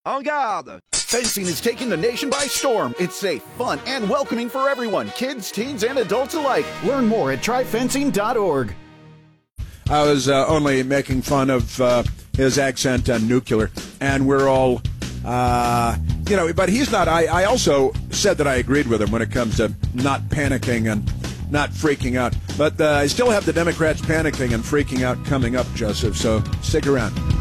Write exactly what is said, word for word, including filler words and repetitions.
En garde! Fencing is taking the nation by storm. It's safe, fun, and welcoming for everyone, kids, teens, and adults alike. Learn more at try fencing dot org. I was uh, only making fun of uh, his accent on nuclear, and we're all, uh, you know, but he's not. I, I also said that I agreed with him when it comes to not panicking and not freaking out. But uh, I still have the Democrats panicking and freaking out coming up, Joseph, so stick around.